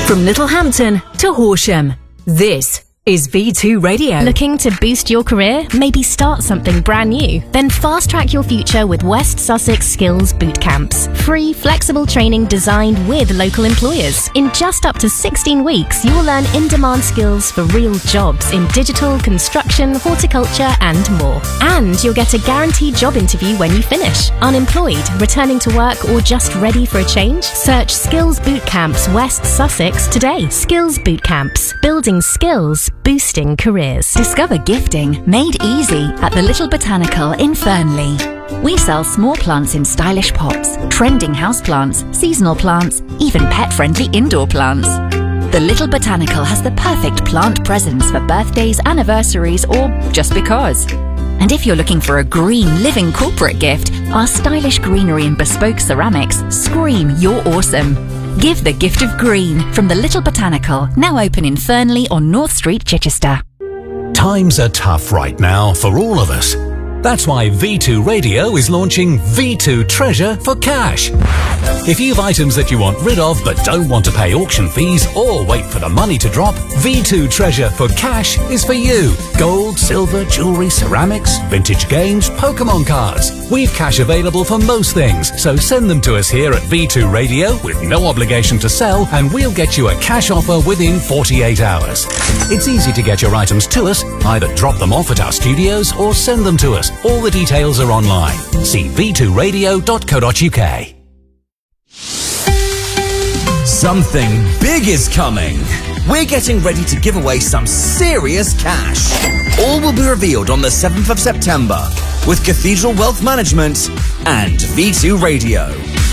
From Littlehampton to Horsham, this is V2 Radio. Looking to boost your career? Maybe start something brand new? Then fast track your future with West Sussex Skills Bootcamps. Free, flexible training designed with local employers. In just up to 16 weeks, you'll learn in-demand skills for real jobs in digital, construction, horticulture and more. And you'll get a guaranteed job interview when you finish. Unemployed, returning to work or just ready for a change? Search Skills Bootcamps West Sussex today. Skills Bootcamps. Building skills, boosting careers. Discover gifting made easy at the Little Botanical in Fernley. We sell small plants in stylish pots, trending houseplants, seasonal plants, even pet-friendly indoor plants. The Little Botanical has the perfect plant presents for birthdays, anniversaries, or just because. And if you're looking for a green living corporate gift, our stylish greenery and bespoke ceramics scream you're awesome. Give the gift of green from the Little Botanical, now open in Fernley on North Street, Chichester. Times are tough right now for all of us. That's why V2 Radio is launching V2 Treasure for cash. If you've items that you want rid of but don't want to pay auction fees or wait for the money to drop, V2 Treasure for cash is for you. Gold, silver, jewellery, ceramics, vintage games, Pokemon cards. We've cash available for most things, so send them to us here at V2 Radio with no obligation to sell, and we'll get you a cash offer within 48 hours. It's easy to get your items to us. Either drop them off at our studios or send them to us. All the details are online. See v2radio.co.uk. Something big is coming. We're getting ready to give away some serious cash. All will be revealed on the 7th of September with Cathedral Wealth Management and V2 Radio.